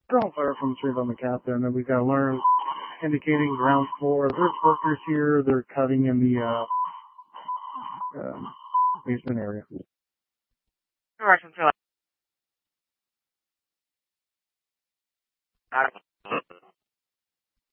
Ground fire from the street on the captain, and then we've got alarms indicating ground floor. There's workers here. They're cutting in the basement area. Direction 2.